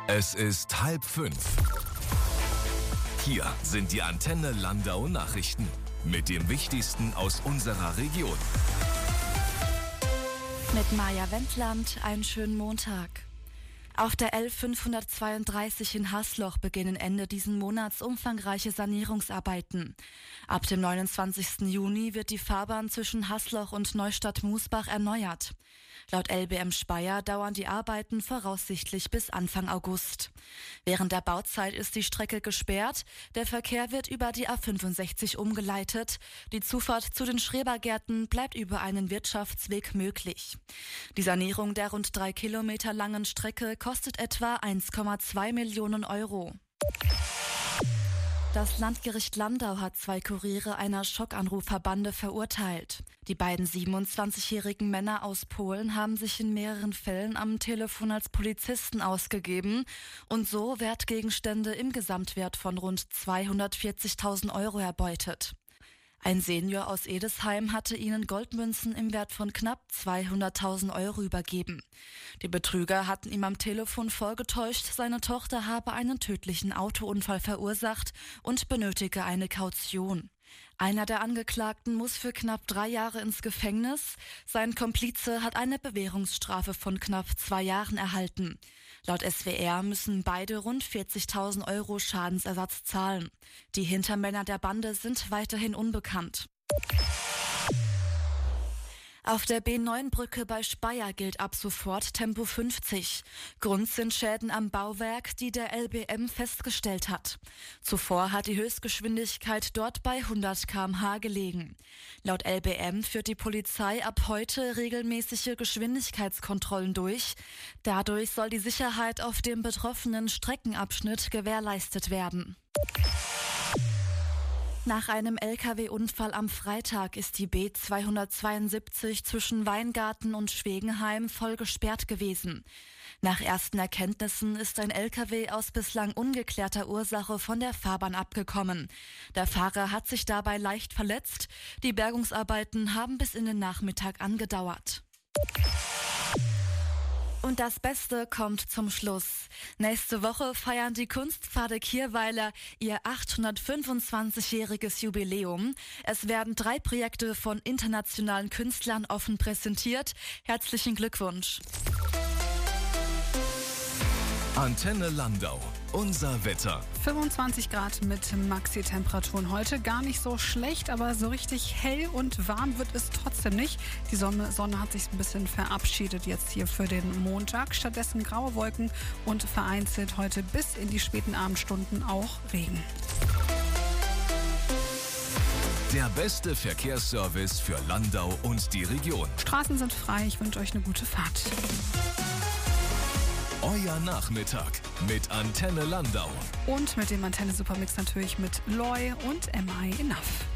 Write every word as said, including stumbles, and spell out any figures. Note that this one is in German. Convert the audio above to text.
Es ist halb fünf. Hier sind die Antenne Landau Nachrichten mit dem Wichtigsten aus unserer Region. Mit Maja Wendland, einen schönen Montag. Auf der L fünfhundertzweiunddreißig in Hasloch beginnen Ende diesen Monats umfangreiche Sanierungsarbeiten. Ab dem neunundzwanzigsten Juni wird die Fahrbahn zwischen Hasloch und Neustadt-Musbach erneuert. Laut L B M Speyer dauern die Arbeiten voraussichtlich bis Anfang August. Während der Bauzeit ist die Strecke gesperrt, der Verkehr wird über die A fünfundsechzig umgeleitet. Die Zufahrt zu den Schrebergärten bleibt über einen Wirtschaftsweg möglich. Die Sanierung der rund drei Kilometer langen Strecke kostet etwa eins Komma zwei Millionen Euro. Das Landgericht Landau hat zwei Kuriere einer Schockanrufverbande verurteilt. Die beiden siebenundzwanzigjährigen Männer aus Polen haben sich in mehreren Fällen am Telefon als Polizisten ausgegeben und so Wertgegenstände im Gesamtwert von rund zweihundertvierzigtausend Euro erbeutet. Ein Senior aus Edesheim hatte ihnen Goldmünzen im Wert von knapp zweihunderttausend Euro übergeben. Die Betrüger hatten ihm am Telefon vorgetäuscht, seine Tochter habe einen tödlichen Autounfall verursacht und benötige eine Kaution. Einer der Angeklagten muss für knapp drei Jahre ins Gefängnis. Sein Komplize hat eine Bewährungsstrafe von knapp zwei Jahren erhalten. Laut S W R müssen beide rund vierzigtausend Euro Schadensersatz zahlen. Die Hintermänner der Bande sind weiterhin unbekannt. Auf der B neun Brücke bei Speyer gilt ab sofort Tempo fünfzig. Grund sind Schäden am Bauwerk, die der L B M festgestellt hat. Zuvor hat die Höchstgeschwindigkeit dort bei hundert Kilometer pro Stunde gelegen. Laut L B M führt die Polizei ab heute regelmäßige Geschwindigkeitskontrollen durch. Dadurch soll die Sicherheit auf dem betroffenen Streckenabschnitt gewährleistet werden. Nach einem L K W-Unfall am Freitag ist die B zweihundertzweiundsiebzig zwischen Weingarten und Schwegenheim voll gesperrt gewesen. Nach ersten Erkenntnissen ist ein L K W aus bislang ungeklärter Ursache von der Fahrbahn abgekommen. Der Fahrer hat sich dabei leicht verletzt. Die Bergungsarbeiten haben bis in den Nachmittag angedauert. Und das Beste kommt zum Schluss. Nächste Woche feiern die Kunstpfade Kirweiler ihr achthundertfünfundzwanzigjähriges Jubiläum. Es werden drei Projekte von internationalen Künstlern offen präsentiert. Herzlichen Glückwunsch. Antenne Landau. Unser Wetter. fünfundzwanzig Grad mit Maxi-Temperaturen heute. Gar nicht so schlecht, aber so richtig hell und warm wird es trotzdem nicht. Die Sonne, Sonne hat sich ein bisschen verabschiedet jetzt hier für den Montag. Stattdessen graue Wolken und vereinzelt heute bis in die späten Abendstunden auch Regen. Der beste Verkehrsservice für Landau und die Region. Straßen sind frei. Ich wünsche euch eine gute Fahrt. Euer Nachmittag mit Antenne Landau. Und mit dem Antenne Supermix natürlich mit Loy und M I Enough.